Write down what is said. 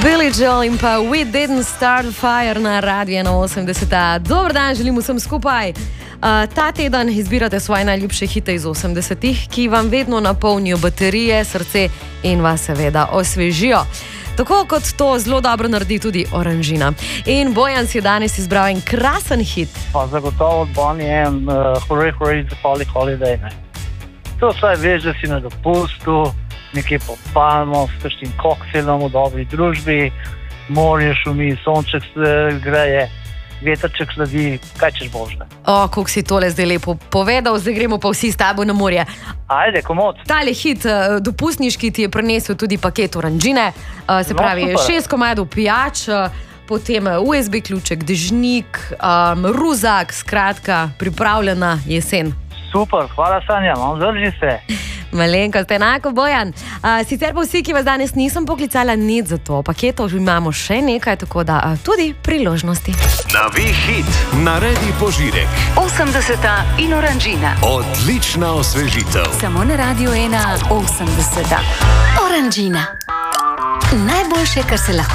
Billy Joel in pa We Didn't Start Fire na Radio 81. Dober dan, želim vsem skupaj. Ta teden izbirate svoje najljubše hite iz 80-ih, ki vam vedno napolnijo baterije, srce in vas seveda osvežijo. Tako kot to zelo dobro naredi tudi Oranžina. In Bojan si je danes izbral en krasen hit. Pa zagotovo od Bonnie M, Hooray, Hooray, the Holly Holiday. Ne. To vsaj veš, da si na dopustu, nekje pod palmo, s kakšnim koktelom v dobri družbi, morje šumi, sonček greje, vetrček sledi, kaj češ božne. O, koliko si tole zdaj lepo povedal, zdaj gremo pa vsi s tabo na morje. Ajde, komod. Tale hit dopustniški ti je prinesel tudi paket Oranžine, se pravi 6 komadov pijač, potem USB ključek, dežnik, ruzak, skratka, pripravljena jesen. Super, hvala Sanja, drži se. Malenkost, enako Bojan. Sicer pa vsi, ki vas danes nisem poklicala, nič za to. Paketov imamo še nekaj, tako da tudi priložnosti. Navi hit, naredi požirek. 80 in Oranžina. Odlična osvežitev. Samo na Radio 1 80. Oranžina. Najboljše, kar se lahko